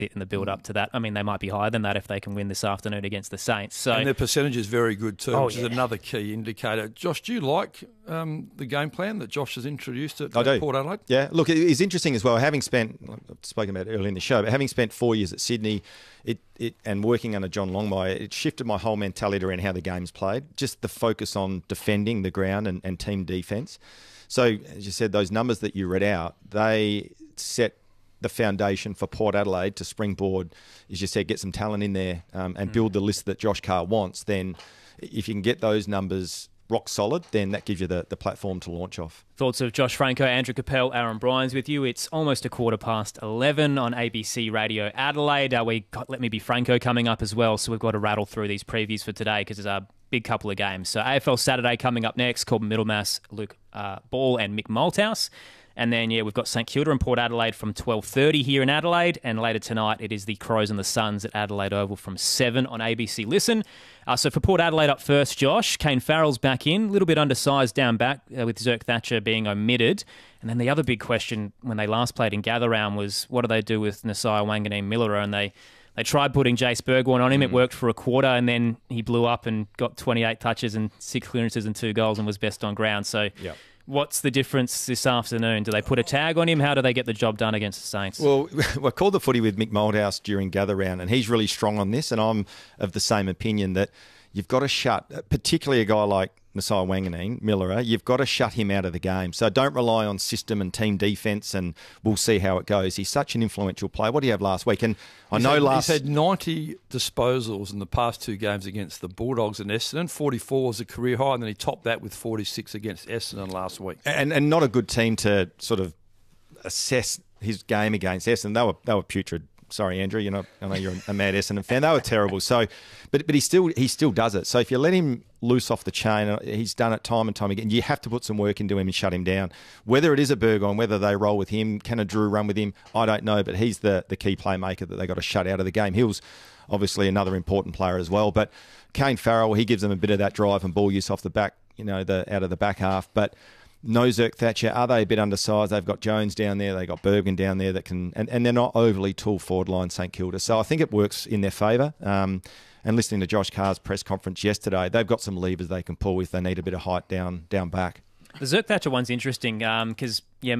bit in the build-up to that. I mean, they might be higher than that if they can win this afternoon against the Saints. So, and their percentage is very good too, which is another key indicator. Josh, do you like the game plan that Josh has introduced at Port Adelaide? Yeah, look, it's interesting as well. Having spent, I've spoken about it earlier in the show, but having spent 4 years at Sydney and working under John Longmire, it shifted my whole mentality around how the game's played, just the focus on defending the ground and team defence. So, as you said, those numbers that you read out, they set the foundation for Port Adelaide to springboard, as you said, get some talent in there and build the list that Josh Carr wants. Then if you can get those numbers rock solid, then that gives you the platform to launch off. Thoughts of Josh Franco, Andrew Capel, Aaron Bryans with you. It's almost 11:15 on ABC Radio Adelaide. We got Let Me Be Franco coming up as well, so we've got to rattle through these previews for today because there's a big couple of games. So AFL Saturday coming up next, called Middlemass, Luke Ball and Mick Malthouse. And then, we've got St Kilda and Port Adelaide from 12:30 here in Adelaide. And later tonight, it is the Crows and the Suns at Adelaide Oval from 7 on ABC Listen. So for Port Adelaide up first, Josh, Kane Farrell's back in, a little bit undersized down back with Zerk Thatcher being omitted. And then the other big question when they last played in Gather Round was, what do they do with Nasiah Wanganeen-Millera? And they tried putting Jace Burgoyne on him. It worked for a quarter, and then he blew up and got 28 touches and 6 clearances and 2 goals and was best on ground. So... Yep. What's the difference this afternoon? Do they put a tag on him? How do they get the job done against the Saints? Well, I called the footy with Mick Malthouse during Gather Round, and he's really strong on this, and I'm of the same opinion that you've got to shut, particularly a guy like Nasiah Wanganeen-Millera, you've got to shut him out of the game. So don't rely on system and team defence, and we'll see how it goes. He's such an influential player. What did he have last week? And he's had 90 disposals in the past 2 games against the Bulldogs and Essendon. 44 was a career high, and then he topped that with 46 against Essendon last week. And not a good team to sort of assess his game against Essendon. They were putrid. Sorry, Andrew. I know you're a mad Essendon fan. They were terrible. So, but he still does it. So if you let him loose off the chain, he's done it time and time again. You have to put some work into him and shut him down. Whether it is a Burgoyne, whether they roll with him, can a Drew run with him, I don't know. But he's the key playmaker that they got to shut out of the game. Hill's obviously another important player as well. But Kane Farrell, he gives them a bit of that drive and ball use off the back, out of the back half. But no Zerk Thatcher. Are they a bit undersized? They've got Jones down there. They've got Bergen down there that can... And they're not overly tall forward line, St Kilda. So I think it works in their favour. And listening to Josh Carr's press conference yesterday, they've got some levers they can pull if they need a bit of height down back. The Zerk Thatcher one's interesting because,